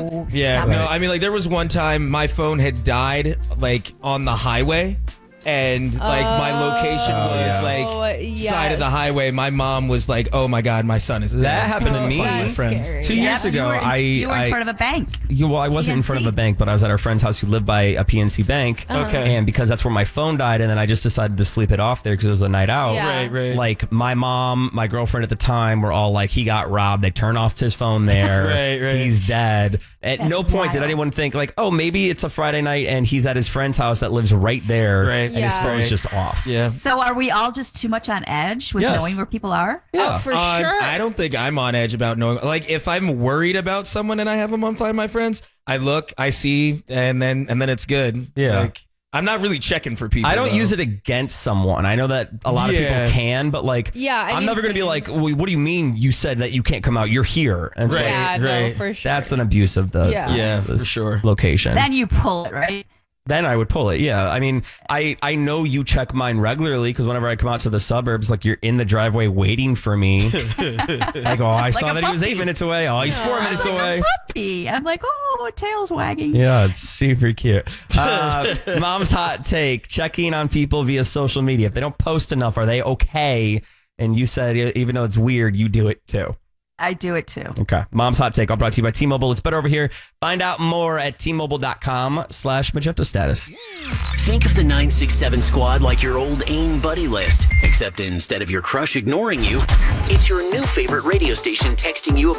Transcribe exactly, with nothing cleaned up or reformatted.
No. Yeah, Stop no, it. I mean, like, there was one time my phone had died, like, on the highway. And, like, my location Oh, was, yeah. like, Oh, yes. side of the highway. My mom was like, oh, my God, my son is dead. That happened to It's me. one of my That's friends. scary. Two Yeah, years but you ago, were in- I You were in I- front of a bank. You, well, I wasn't in front of P N C. a bank, but I was at our friend's house who lived by a P N C bank. Okay. And because that's where my phone died, and then I just decided to sleep it off there because it was a night out. Yeah. Right, right. Like, my mom, my girlfriend at the time were all like, he got robbed. They turned off his phone there. Right, right. He's dead. At That's no point did wild. anyone think, like, oh, maybe it's a Friday night and he's at his friend's house that lives right there. Right. And his Yeah. phone's Right. just off. Yeah. So are we all just too much on edge with Yes. knowing where people are? Yeah. Oh, for Uh, sure. I don't think I'm on edge about knowing. Like, if I'm worried about someone and I have them on Find My Friends, I look, I see, and then and then it's good. Yeah. Like, I'm not really checking for people. I don't though. use it against someone. I know that a lot of Yeah. people can, but like, Yeah, I I'm mean, never going to be same. like, well, what do you mean you said that you can't come out? You're here. And it's Right. like, yeah, no, right. for sure. that's an abuse of the, Yeah. Yeah, the for sure. location. Then you pull it, right? Then I would pull it. Yeah. I mean, I, I know you check mine regularly because whenever I come out to the suburbs, like you're in the driveway waiting for me. Like, oh, I saw a that he was eight puppy. minutes away. Oh, he's four minutes Like away. a puppy. I'm like, oh, tail's wagging. Yeah, it's super cute. Uh, mom's hot take, checking on people via social media. If they don't post enough, are they okay? And you said, even though it's weird, you do it too. I do it too. Okay. Mom's hot take, all brought to you by T-Mobile. It's better over here. Find out more at T-Mobile.com slash Magenta status. Think of the nine six seven squad like your old AIM buddy list, except instead of your crush ignoring you, it's your new favorite radio station texting you about